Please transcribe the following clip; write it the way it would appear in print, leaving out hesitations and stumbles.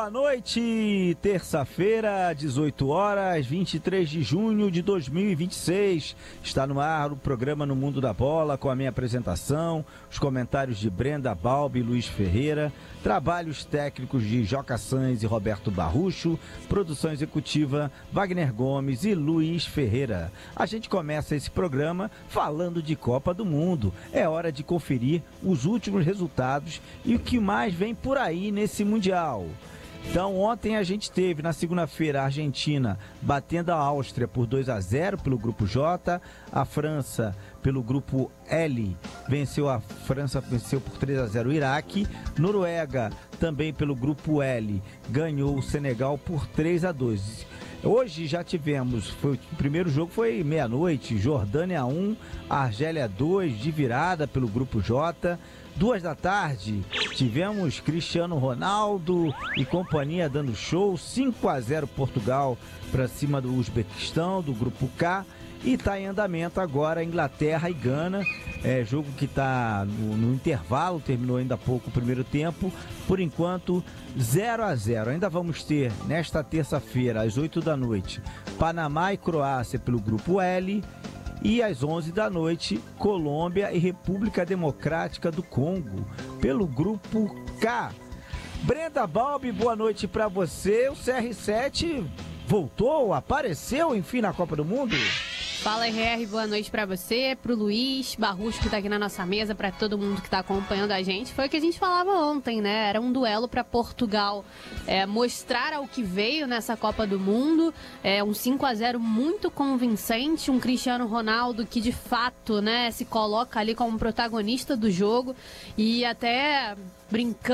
Boa noite, terça-feira, 18 horas, 23 de junho de 2026. Está no ar o programa No Mundo da Bola, com a minha apresentação, os comentários de Brenda Balbi e Luiz Ferreira, trabalhos técnicos de Joca Sanz e Roberto Barrucho, produção executiva Wagner Gomes e Luiz Ferreira. A gente começa esse programa falando de Copa do Mundo. É hora de conferir os últimos resultados e o que mais vem por aí nesse Mundial. Então, ontem a gente teve, na segunda-feira, a Argentina batendo a Áustria por 2-0 pelo grupo J. A França, pelo grupo L, venceu por 3-0 o Iraque. Noruega, também pelo grupo L, ganhou o Senegal por 3-2. Hoje já tivemos, o primeiro jogo foi meia-noite, Jordânia 1, Argélia 2, de virada pelo grupo J. 2 da tarde, tivemos Cristiano Ronaldo e companhia dando show, 5-0 Portugal para cima do Uzbequistão, do grupo K. E está em andamento agora Inglaterra e Gana, jogo que está no intervalo, terminou ainda há pouco o primeiro tempo, por enquanto 0-0. Ainda vamos ter nesta terça-feira, às 8 da noite, Panamá e Croácia pelo grupo L, e às 11 da noite, Colômbia e República Democrática do Congo pelo grupo K. Brenda Balbi, boa noite para você. O CR7 voltou, apareceu enfim na Copa do Mundo? Fala, RR, boa noite pra você, pro Luiz Barrucho, que tá aqui na nossa mesa, pra todo mundo que tá acompanhando a gente. Foi o que a gente falava ontem, né? Era um duelo pra Portugal mostrar ao que veio nessa Copa do Mundo. Um 5-0 muito convincente, um Cristiano Ronaldo que de fato, né, se coloca ali como protagonista do jogo e até brincando